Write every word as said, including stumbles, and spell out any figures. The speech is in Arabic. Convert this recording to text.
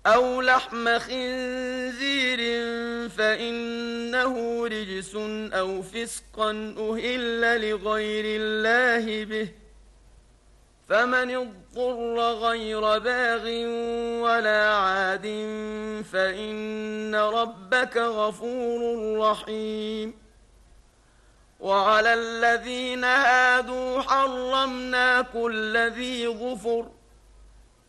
أو لحم خنزير فإنه رجس أو فسقا أهل لغير الله به، فمن اضطر غير باغ ولا عاد فإن ربك غفور رحيم. وعلى الذين هادوا حرمنا كل ذي ظفر،